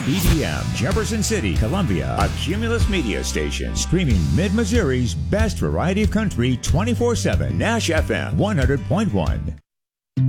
WBDM, Jefferson City, Columbia, a Cumulus media station, streaming Mid-Missouri's best variety of country 24/7. Nash FM 100.1.